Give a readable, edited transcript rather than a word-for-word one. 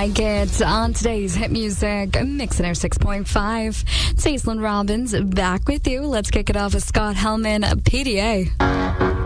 like it on today's hit music Mix in our 6.5. It's Aislinn Robbins back with you. Let's kick it off with Scott Hellman, PDA.